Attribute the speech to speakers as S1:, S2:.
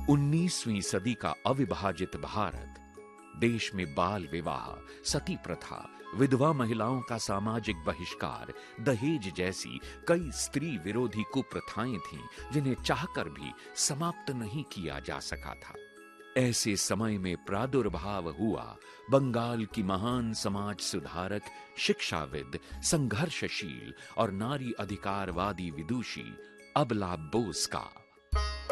S1: 19वीं सदी का अविभाजित भारत, देश में बाल विवाह, सती प्रथा, विधवा महिलाओं का सामाजिक बहिष्कार, दहेज जैसी कई स्त्री विरोधी कुप्रथाएं थीं जिन्हें चाहकर भी समाप्त नहीं किया जा सका था। ऐसे समय में प्रादुर्भाव हुआ बंगाल की महान समाज सुधारक, शिक्षाविद, संघर्षशील और नारी अधिकारवादी विदुषी अबला बोस का।